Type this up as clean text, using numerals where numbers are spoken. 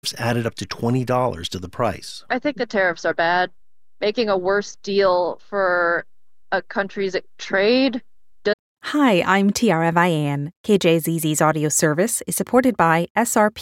added up to $20 to the price. I think the tariffs are bad. Making a worse deal for a country's trade. Hi, I'm Tiara Vian. KJZZ's audio service is supported by SRP